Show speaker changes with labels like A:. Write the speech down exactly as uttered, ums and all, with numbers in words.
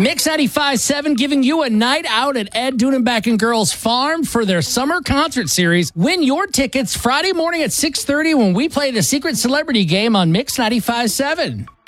A: Mix ninety-five point seven giving you a night out at Ed Dunenbach and Girls Farm for their summer concert series. Win your tickets Friday morning at six thirty when we play the Secret Celebrity Game on Mix ninety-five point seven.